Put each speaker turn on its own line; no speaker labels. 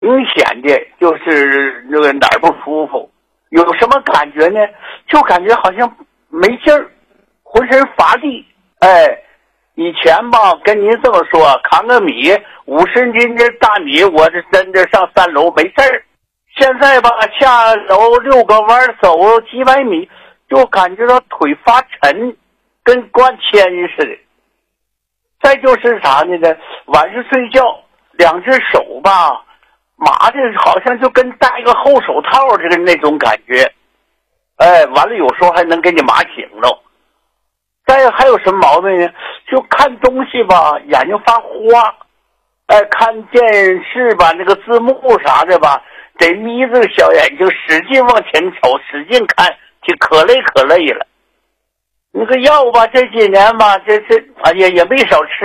明显的就是那个哪儿不舒服，有什么感觉呢？就感觉好像没劲儿，浑身乏力。以前吧，跟您这么说，扛个米50斤的大米，我这真的上3楼没事儿。现在吧，下楼6个弯走几百米，就感觉到腿发沉，跟灌铅似的。再就是啥呢？晚上睡觉，2只手吧麻的，好像就跟戴个厚手套似的那种感觉。完了有时候还能给你麻醒了。再还有什么毛病呢？就看东西吧，眼睛发花。看电视吧，那个字幕啥的吧，得眯着小眼睛使劲往前瞅，使劲看，就可累了。那个药吧，这几年吧，哎呀也没少吃。